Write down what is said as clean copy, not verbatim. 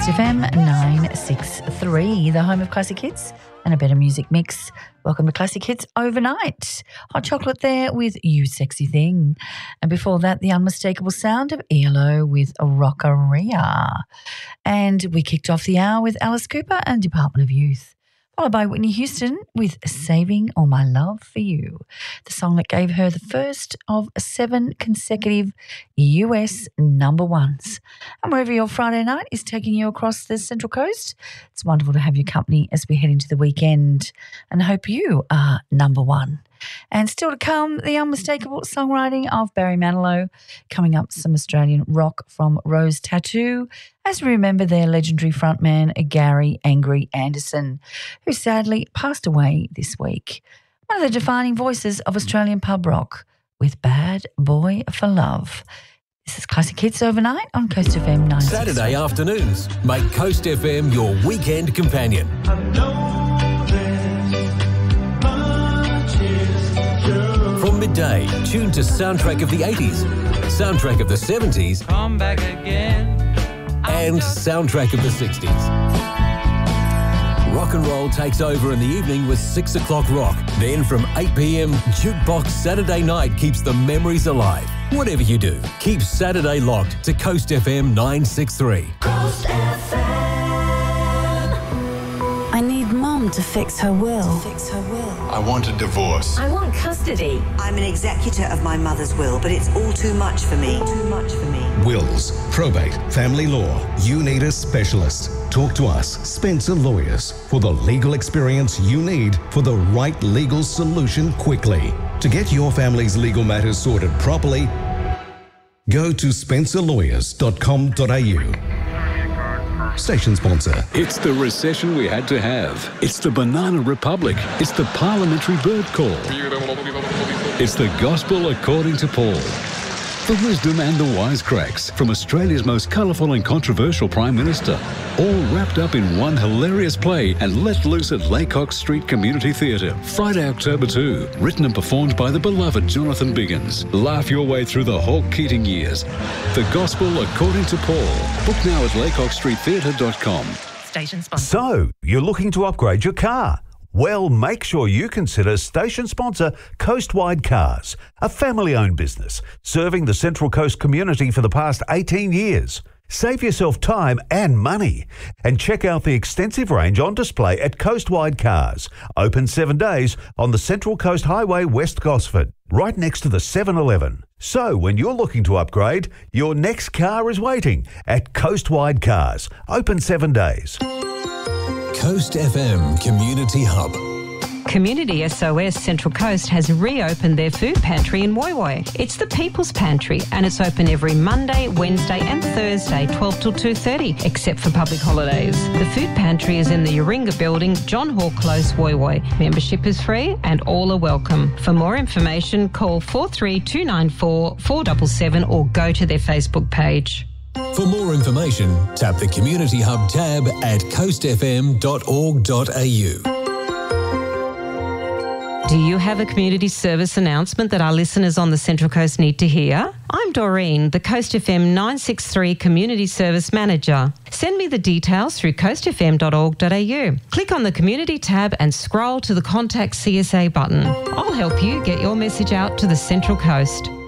Coast FM 963, the home of classic hits and a better music mix. Welcome to Classic Hits Overnight. Hot Chocolate there with You Sexy Thing. And before that, the unmistakable sound of ELO with Rockaria. And we kicked off the hour with Alice Cooper and Department of Youth, followed by Whitney Houston with Saving All My Love for You, the song that gave her the first of 7 consecutive US number ones. And wherever your Friday night is taking you across the Central Coast, it's wonderful to have your company as we head into the weekend, and I hope you are number one. And still to come, the unmistakable songwriting of Barry Manilow. Coming up, some Australian rock from Rose Tattoo, as we remember their legendary frontman, Gary Angry Anderson, who sadly passed away this week. One of the defining voices of Australian pub rock with Bad Boy for Love. This is Classic Hits Overnight on Coast FM 9. Saturday afternoons, make Coast FM your weekend companion. From midday, tune to Soundtrack of the 80s, Soundtrack of the 70s, Come back again, and Soundtrack of the 60s. Rock and roll takes over in the evening with 6 o'clock rock. Then from 8 p.m, Jukebox Saturday night keeps the memories alive. Whatever you do, keep Saturday locked to Coast FM 963. Coast FM. I need Mum to fix her will. I want a divorce. I want custody. I'm an executor of my mother's will, but it's all too much for me. Wills, probate, family law. You need a specialist. Talk to us, Spencer Lawyers, for the legal experience you need for the right legal solution quickly. To get your family's legal matters sorted properly, go to spencerlawyers.com.au. Station sponsor. It's the recession we had to have. It's the Banana Republic. It's the parliamentary bird call. It's the gospel according to Paul. The wisdom and the wisecracks from Australia's most colourful and controversial Prime Minister, all wrapped up in one hilarious play and let loose at Laycock Street Community Theatre, Friday, October 2. Written and performed by the beloved Jonathan Biggins. Laugh your way through the Hawke Keating years. The Gospel According to Paul. Book now at laycockstreettheatre.com. Station sponsor. So, you're looking to upgrade your car? Well, make sure you consider station sponsor Coastwide Cars, a family-owned business serving the Central Coast community for the past 18 years. Save yourself time and money and check out the extensive range on display at Coastwide Cars, open 7 days on the Central Coast Highway, West Gosford, right next to the 7-Eleven. So when you're looking to upgrade, your next car is waiting at Coastwide Cars, open 7 days. Coast FM Community Hub. Community SOS Central Coast has reopened their food pantry in Woy Woy. It's the People's Pantry and it's open every Monday, Wednesday and Thursday 12 till 2:30 except for public holidays. The food pantry is in the Yoringa building, John Hall Close, Woy Woy. Membership is free and all are welcome. For more information, call 43294 477 or go to their Facebook page. For more information, tap the Community Hub tab at coastfm.org.au. Do you have a community service announcement that our listeners on the Central Coast need to hear? I'm Doreen, the Coast FM 963 Community Service Manager. Send me the details through coastfm.org.au. Click on the Community tab and scroll to the Contact CSA button. I'll help you get your message out to the Central Coast.